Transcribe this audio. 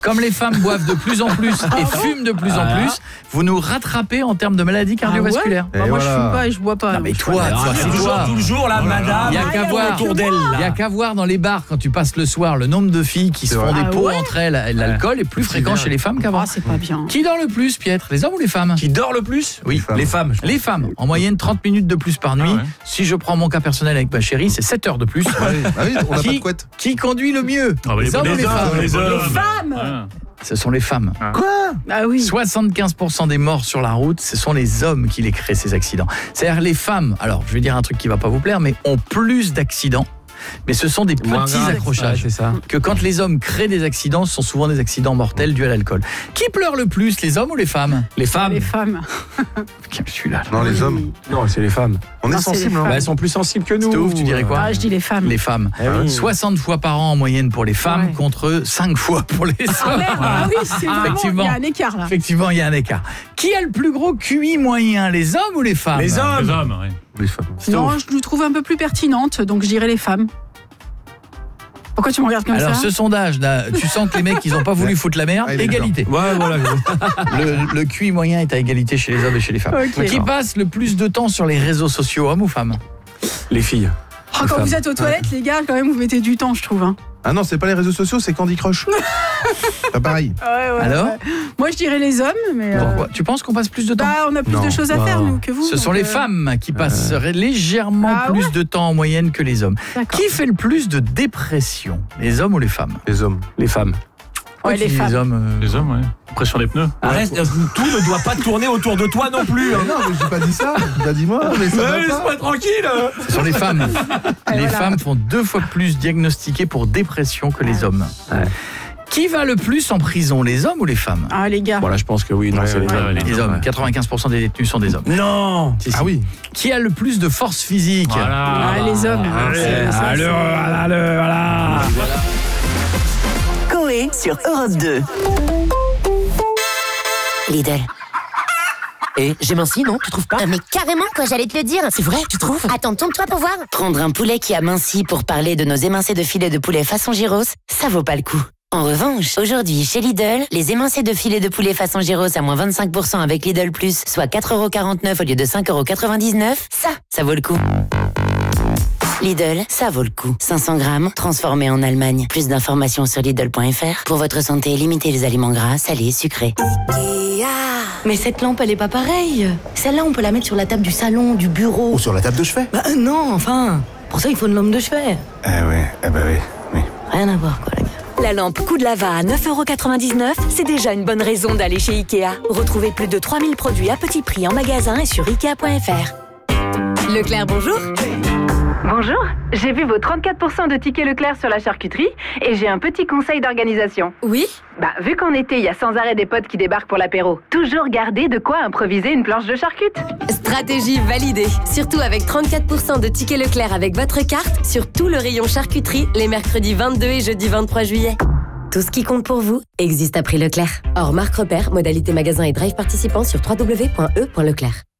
Comme les femmes boivent de plus en plus et fument de plus en plus, vous nous rattrapez en termes de maladies cardiovasculaires. Moi, je fume pas et je bois pas. Non, mais toi, c'est toi. Tout le jour, là, madame. Il y a qu'à voir autour d'elle. Il n'y a qu'à voir dans les bars, quand tu passes le soir, le nombre de filles qui se font des pots entre elles. Et l'alcool est plus fréquent chez les femmes qu'avant. C'est pas bien. Qui dort le plus, Pietre? Les hommes ou les femmes? Qui dort le plus? Oui, les femmes. Les femmes. En moyenne, 30 minutes de plus par nuit. Si je prends mon cas personnel avec ma chérie, c'est 7 heures de plus. On n'a pas de couette. Qui conduit le mieux? Les hommes ou les femmes? Les femmes. Ce sont les femmes. Quoi? Ah oui. 75% des morts sur la route, ce sont les hommes qui les créent, ces accidents. C'est-à-dire les femmes, alors je vais dire un truc qui va pas vous plaire, mais ont plus d'accidents. Mais ce sont des petits accrochages. c'est ça. Que quand les hommes créent des accidents, ce sont souvent des accidents mortels dus à l'alcool. Qui pleure le plus, les hommes ou les femmes? Les femmes. Les femmes. Celui-là. Non, les hommes. Non, c'est les femmes. On est c'est sensibles. les Hein. femmes. Elles sont plus sensibles que nous. Stouff, tu dirais quoi? Ah, je dis les femmes. Les femmes. oui. 60 fois par an en moyenne pour les femmes contre 5 fois pour les hommes. Ah oui, c'est vraiment, Effectivement. il y a un écart là. Effectivement, il y a un écart. Qui a le plus gros QI moyen, les hommes ou les femmes? Les hommes. Les femmes. Non, je le trouve un peu plus pertinente, donc je dirais les femmes. Pourquoi tu me regardes comme Alors, ça? ce sondage-là, tu sens que les mecs, ils n'ont pas voulu foutre la merde. Ah, il est Égalité. Ouais, voilà. Le QI moyen est à égalité chez les hommes et chez les femmes. Ok. Qui passe le plus de temps sur les réseaux sociaux, hommes ou femmes? Les filles. Oh, quand vous êtes aux toilettes, les gars, quand même, vous mettez du temps, je trouve. Hein. Ah non, c'est pas les réseaux sociaux, c'est Candy Crush. Pas pareil. Alors Moi, je dirais les hommes, mais... Pourquoi? Tu penses qu'on passe plus de temps? Bah, on a plus Non. de choses à faire, nous, que vous. Ce donc, sont les femmes qui passent légèrement Ah plus de temps en moyenne que les hommes. D'accord. Qui fait le plus de dépression? Les hommes ou les femmes? Les hommes. Les femmes. Ouais, les femmes. Les hommes. Les hommes, ouais. Pression des pneus. Arrête, tout ne doit pas tourner autour de toi non plus. Non, mais j'ai pas dit ça. T'as dit moi, mais ça va pas. Laisse-moi tranquille. Ce sont les femmes. Les femmes font 2 fois plus diagnostiquées pour dépression que les hommes. Ouais. Qui va le plus en prison, les hommes ou les femmes? Ah, les gars. Voilà, je pense que oui. Non, c'est les hommes. Les hommes. 95% des détenus sont des hommes. Non. Si, si. Ah oui. Qui a le plus de force physique? Ah, les hommes. Voilà. Coé sur Europe 2. Lidl. Et j'émincis, non? Tu trouves pas? Mais carrément, quoi, j'allais te le dire. C'est vrai, tu trouves? Attends, tourne-toi pour voir. Prendre un poulet qui a minci pour parler de nos émincés de filet de poulet façon gyros, ça vaut pas le coup. En revanche, aujourd'hui, chez Lidl, les émincés de filet de poulet façon gyros à moins 25% avec Lidl Plus, soit 4,49€ au lieu de 5,99€, ça vaut le coup. Lidl, ça vaut le coup. 500 grammes, transformés en Allemagne. Plus d'informations sur Lidl.fr. Pour votre santé, limitez les aliments gras, salés, sucrés. Mais cette lampe, elle est pas pareille. Celle-là, on peut la mettre sur la table du salon, du bureau. Ou sur la table de chevet. Bah non, enfin. Pour ça, il faut une lampe de chevet. Ah ouais, ah bah oui. Rien à voir, quoi, les gars. La lampe Coup de Lava à 9,99€, c'est déjà une bonne raison d'aller chez Ikea. Retrouvez plus de 3000 produits à petit prix en magasin et sur Ikea.fr. Leclerc, bonjour. Bonjour, j'ai vu vos 34% de tickets Leclerc sur la charcuterie et j'ai un petit conseil d'organisation. Oui? Vu qu'en été, il y a sans arrêt des potes qui débarquent pour l'apéro, toujours garder de quoi improviser une planche de charcute. Stratégie validée. Surtout avec 34% de tickets Leclerc avec votre carte sur tout le rayon charcuterie les mercredis 22 et jeudi 23 juillet. Tout ce qui compte pour vous existe à prix Leclerc. Hors marque repère, modalité magasin et drive participant sur www.e.leclerc.